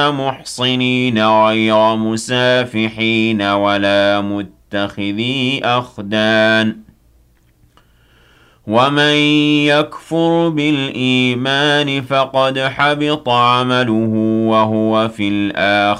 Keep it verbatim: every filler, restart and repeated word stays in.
مُحْصِنِينَ غَيْرَ مُسَافِحِينَ وَلَا مُتَّخِذِي أَخْدَانٍ ۚ وَمَن يَكْفُرْ بِالْإِيمَانِ فَقَدْ حَبِطَ عَمَلُهُ وَهُوَ فِي الْآخِرَةِ